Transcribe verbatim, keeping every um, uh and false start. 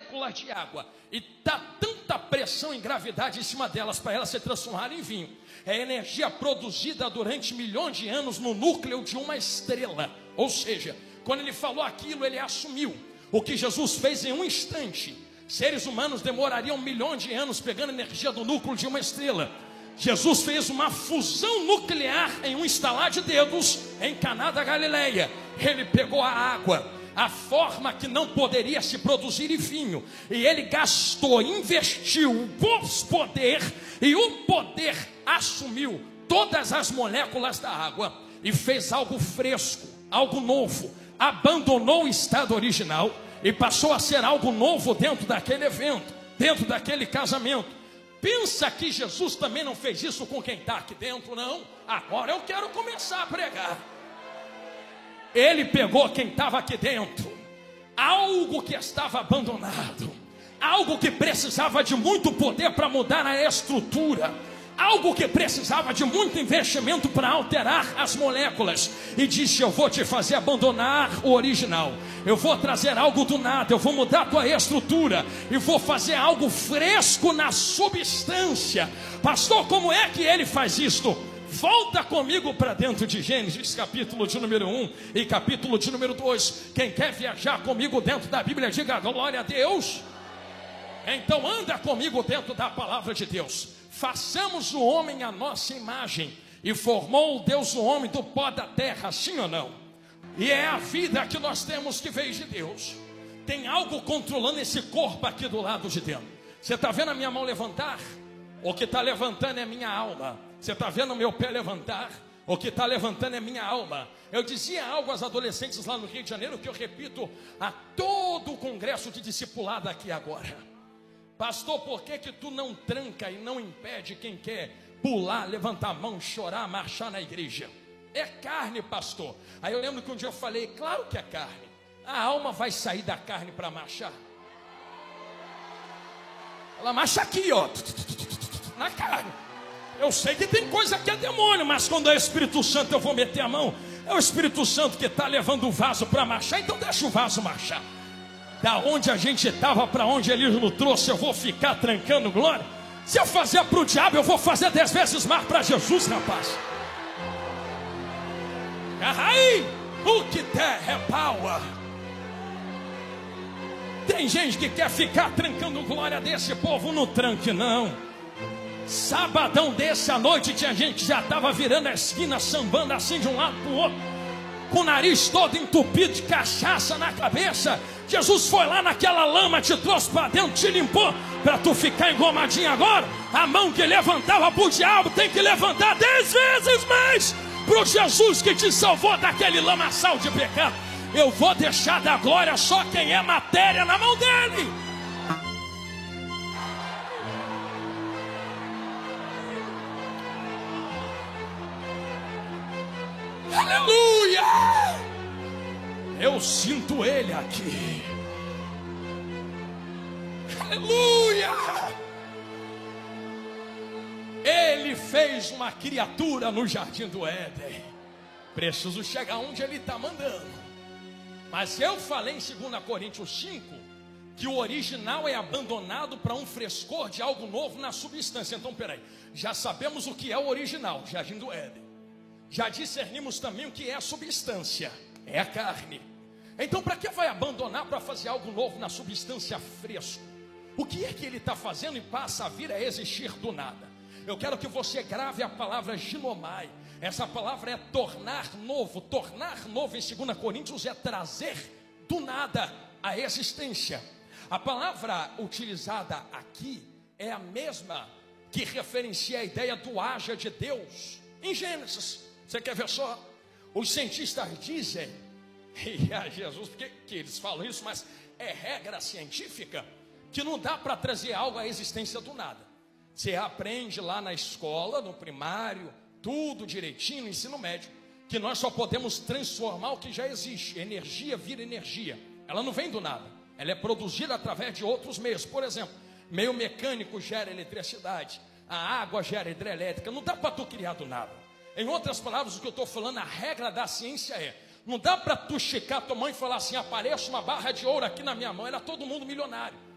moléculas de água e dá tanta pressão e gravidade em cima delas para elas se transformarem em vinho. É energia produzida durante milhões de anos no núcleo de uma estrela. Ou seja, quando ele falou aquilo, ele assumiu o que Jesus fez em um instante. Seres humanos demorariam milhões de anos pegando energia do núcleo de uma estrela. Jesus fez uma fusão nuclear em um estalar de dedos em Caná da Galileia. Ele pegou a água, a forma que não poderia se produzir em vinho, e ele gastou, investiu o poder, e o poder assumiu todas as moléculas da água e fez algo fresco, algo novo. Abandonou o estado original e passou a ser algo novo dentro daquele evento, dentro daquele casamento. Pensa que Jesus também não fez isso com quem está aqui dentro, não? Agora eu quero começar a pregar. Ele pegou quem estava aqui dentro, algo que estava abandonado, algo que precisava de muito poder para mudar a estrutura, algo que precisava de muito investimento para alterar as moléculas, e disse: eu vou te fazer abandonar o original, eu vou trazer algo do nada, eu vou mudar a tua estrutura, e vou fazer algo fresco na substância. Pastor, como é que ele faz isto? Volta comigo para dentro de Gênesis, capítulo de número um e capítulo de número dois. Quem quer viajar comigo dentro da Bíblia, diga glória a Deus. Então anda comigo dentro da palavra de Deus. Façamos o homem à nossa imagem, e formou Deus o homem do pó da terra, sim ou não? E é a vida que nós temos que veio de Deus. Tem algo controlando esse corpo aqui do lado de dentro. Você está vendo a minha mão levantar? O que está levantando é minha alma. Você está vendo o meu pé levantar? O que está levantando é minha alma. Eu dizia algo aos adolescentes lá no Rio de Janeiro, que eu repito a todo o congresso de discipulado aqui agora. Pastor, por que que tu não tranca e não impede quem quer pular, levantar a mão, chorar, marchar na igreja? É carne, pastor. Aí eu lembro que um dia eu falei: claro que é carne. A alma vai sair da carne para marchar. Ela marcha aqui, ó, na carne. Eu sei que tem coisa que é demônio, mas quando é Espírito Santo eu vou meter a mão. É o Espírito Santo que está levando o vaso para marchar, então deixa o vaso marchar. Da onde a gente estava para onde ele nos trouxe, eu vou ficar trancando glória? Se eu fazer para o diabo, eu vou fazer dez vezes mais para Jesus, rapaz. Aí, o que der é power. Tem gente que quer ficar trancando glória desse povo, não tranque não. Sabadão desse à noite tinha gente que já estava virando a esquina, sambando assim de um lado para o outro, com o nariz todo entupido de cachaça na cabeça. Jesus foi lá naquela lama, te trouxe para dentro, te limpou, para tu ficar engomadinho agora. A mão que levantava para o diabo tem que levantar dez vezes mais para o Jesus que te salvou daquele lamaçal de pecado. Eu vou deixar da glória só quem é matéria na mão dele. Aleluia! Eu sinto ele aqui. Aleluia! Ele fez uma criatura no jardim do Éden. Preciso chegar onde ele está mandando. Mas eu falei em dois Coríntios cinco que o original é abandonado para um frescor de algo novo na substância. Então peraí, já sabemos o que é o original, jardim do Éden. Já discernimos também o que é a substância, é a carne. Então para que vai abandonar para fazer algo novo na substância fresco? O que é que ele está fazendo e passa a vir a existir do nada? Eu quero que você grave a palavra ginomai. Essa palavra é tornar novo. Tornar novo em dois Coríntios é trazer do nada a existência. A palavra utilizada aqui é a mesma que referencia a ideia do haja de Deus em Gênesis. Você quer ver só? Os cientistas dizem, e a Jesus, porque que eles falam isso, mas é regra científica, que não dá para trazer algo à existência do nada. Você aprende lá na escola, no primário, tudo direitinho, no ensino médio, que nós só podemos transformar o que já existe. Energia vira energia. Ela não vem do nada. Ela é produzida através de outros meios. Por exemplo, meio mecânico gera eletricidade, a água gera hidrelétrica. Não dá para tu criar do nada. Em outras palavras, o que eu estou falando, a regra da ciência é: não dá para tu esticar tua mão e falar assim: aparece uma barra de ouro aqui na minha mão, era todo mundo milionário.